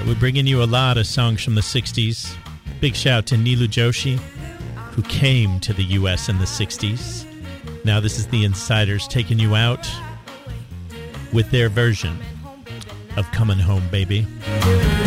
we're bringing you a lot of songs from the 60s. Big shout to Neelu Joshi, who came to the U.S. in the 60s. Now this is the Insiders taking you out with their version of Coming Home, Baby.